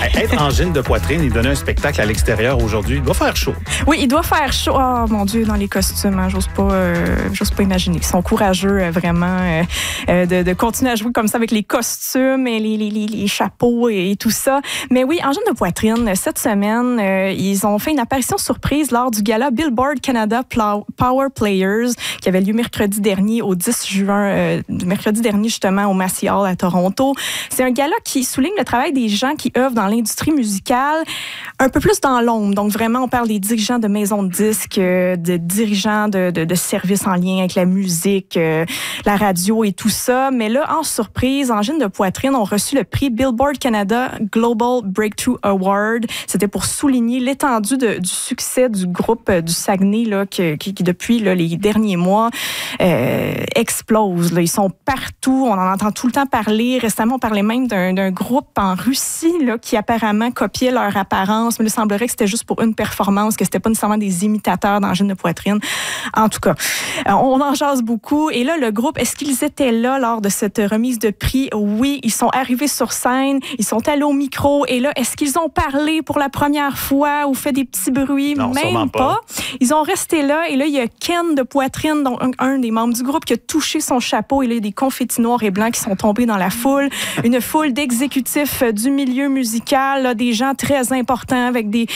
Être angine de poitrine et donner un spectacle à l'extérieur aujourd'hui, il doit faire chaud. Oui, il doit faire chaud. Oh mon Dieu, dans les costumes, hein, j'ose pas imaginer. Ils sont courageux, vraiment, de continuer à jouer comme ça avec les costumes et les chapeaux et tout ça. Mais oui, angine de poitrine, cette semaine, ils ont fait une apparition surprise lors du gala Billboard Canada Power Players qui avait lieu mercredi dernier, au 10 juin, mercredi dernier justement au Massey Hall à Toronto. C'est un gala qui souligne le travail des gens qui œuvrent dans l'industrie musicale, un peu plus dans l'ombre. Donc vraiment, on parle des dirigeants de maisons de disques, de dirigeants de services en lien avec la musique, la radio et tout ça. Mais là, en surprise, Angine de poitrine ont reçu le prix Billboard Canada Global Breakthrough Award. C'était pour souligner l'étendue du succès du groupe du Saguenay là, qui depuis là, les derniers mois explose. Là. Ils sont partout, on en entend tout le temps parler. Récemment, on parlait même d'un groupe en Russie là, qui apparemment copiait leur apparence, mais il semblerait que c'était juste pour une performance, que c'était pas nécessairement des imitateurs d'angine de poitrine. En tout cas, on en jase beaucoup. Et là, le groupe, est-ce qu'ils étaient là lors de cette remise de prix? Oui, ils sont arrivés sur scène, ils sont allés au micro, et là, est-ce qu'ils ont parlé pour la première fois ou fait des petits bruits? Non, même pas. Ils ont resté là, et là, il y a Ken de poitrine, donc un des membres du groupe, qui a touché son chapeau, et là, il y a des confettis noirs et blancs qui sont tombés dans la foule. Une foule d'exécutifs du milieu musical, là, des gens très importants avec des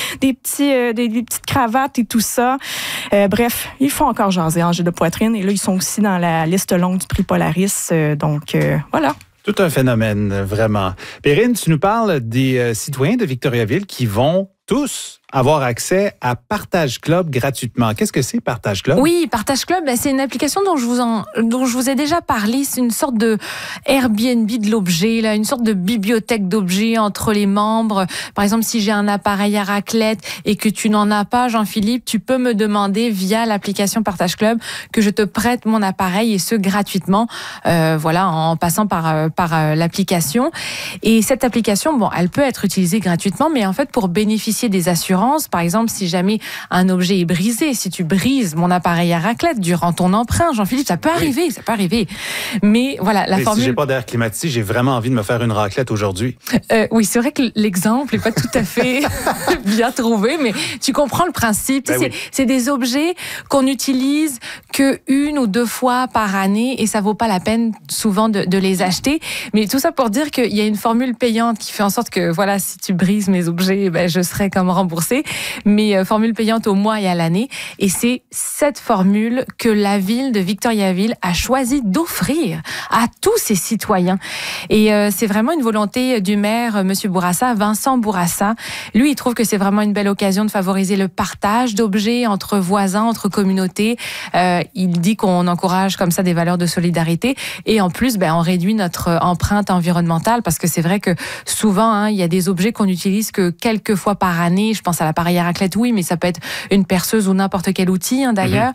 petites cravates et tout ça. Bref, ils font encore jaser Angine de poitrine, et là, ils sont aussi dans la liste longue du prix Polaris. Donc, voilà. Tout un phénomène, vraiment. Perrine, tu nous parles des citoyens de Victoriaville qui vont tous avoir accès à Partage Club gratuitement. Qu'est-ce que c'est, Partage Club? Oui, Partage Club, c'est une application dont je vous ai déjà parlé. C'est une sorte de Airbnb de l'objet, là, une sorte de bibliothèque d'objets entre les membres. Par exemple, si j'ai un appareil à raclette et que tu n'en as pas, Jean-Philippe, tu peux me demander via l'application Partage Club que je te prête mon appareil, et ce gratuitement, voilà, en passant par l'application. Et cette application, bon, elle peut être utilisée gratuitement, mais en fait, pour bénéficier des assurances, par exemple, si jamais un objet est brisé, si tu brises mon appareil à raclette durant ton emprunt, Jean-Philippe, ça peut arriver, ça peut arriver. Mais voilà, la formule... Si j'ai pas d'air climatisé, j'ai vraiment envie de me faire une raclette aujourd'hui. Oui, c'est vrai que l'exemple est pas tout à fait bien trouvé, mais tu comprends le principe. Ben oui. C'est des objets qu'on utilise que 1 ou 2 fois par année, et ça vaut pas la peine souvent de les acheter. Mais tout ça pour dire qu'il y a une formule payante qui fait en sorte que, voilà, si tu brises mes objets, ben, je serai comme remboursé. Mais formule payante au mois et à l'année. Et c'est cette formule que la ville de Victoriaville a choisi d'offrir à tous ses citoyens. Et c'est vraiment une volonté du maire, Monsieur Bourassa, Vincent Bourassa. Lui, il trouve que c'est vraiment une belle occasion de favoriser le partage d'objets entre voisins, entre communautés. Il dit qu'on encourage comme ça des valeurs de solidarité. Et en plus, on réduit notre empreinte environnementale, parce que c'est vrai que souvent, il y a des objets qu'on n'utilise que quelques fois par année. Je pense à l'appareil à raclette, oui, mais ça peut être une perceuse ou n'importe quel outil, d'ailleurs.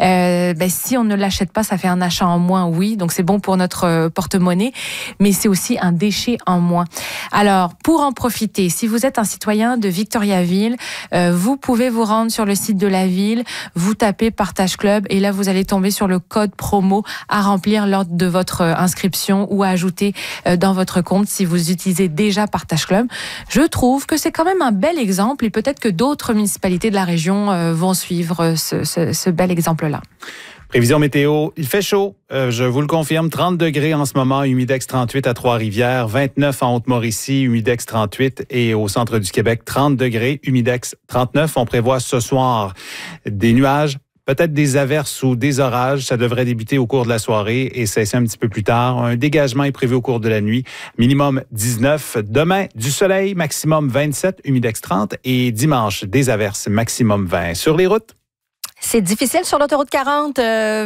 Si on ne l'achète pas, ça fait un achat en moins, oui. Donc, c'est bon pour notre porte-monnaie, mais c'est aussi un déchet en moins. Alors, pour en profiter, si vous êtes un citoyen de Victoriaville, vous pouvez vous rendre sur le site de la ville, vous tapez Partage Club, et là, vous allez tomber sur le code promo à remplir lors de votre inscription ou à ajouter dans votre compte si vous utilisez déjà Partage Club. Je trouve que c'est quand même un bel exemple, et peut-être que d'autres municipalités de la région vont suivre ce bel exemple-là. Prévision météo, il fait chaud, je vous le confirme, 30 degrés en ce moment, Humidex 38 à Trois-Rivières, 29 en Haute-Mauricie, Humidex 38, et au centre du Québec, 30 degrés, Humidex 39. On prévoit ce soir des nuages, peut-être des averses ou des orages. Ça devrait débuter au cours de la soirée et cesser un petit peu plus tard. Un dégagement est prévu au cours de la nuit. Minimum 19. Demain, du soleil, maximum 27, Humidex 30. Et dimanche, des averses, maximum 20. Sur les routes? C'est difficile sur l'autoroute 40.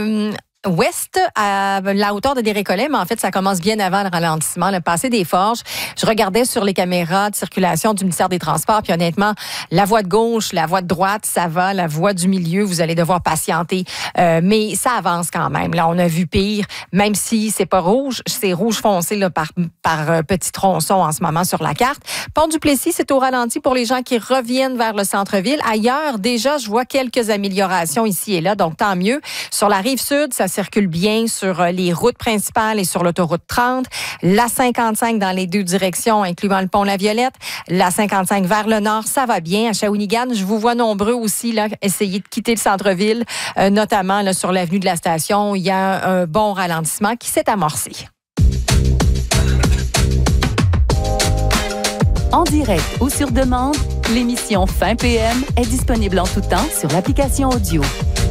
Ouest, à la hauteur de Desrécollets, mais en fait, ça commence bien avant le ralentissement, le passé des Forges. Je regardais sur les caméras de circulation du ministère des Transports, puis honnêtement, la voie de gauche, la voie de droite, ça va. La voie du milieu, vous allez devoir patienter. Mais ça avance quand même. Là, on a vu pire, même si c'est pas rouge, c'est rouge foncé là, par petits tronçons en ce moment sur la carte. Pont-du-Plessis, c'est au ralenti pour les gens qui reviennent vers le centre-ville. Ailleurs, déjà, je vois quelques améliorations ici et là, donc tant mieux. Sur la rive sud, ça circule bien sur les routes principales et sur l'autoroute 30. La 55 dans les deux directions, incluant le pont La Violette. La 55 vers le nord, ça va bien. À Shawinigan, je vous vois nombreux aussi là, essayer de quitter le centre-ville, notamment là, sur l'avenue de la Station. Il y a un bon ralentissement qui s'est amorcé. En direct ou sur demande, l'émission Fin PM est disponible en tout temps sur l'application audio.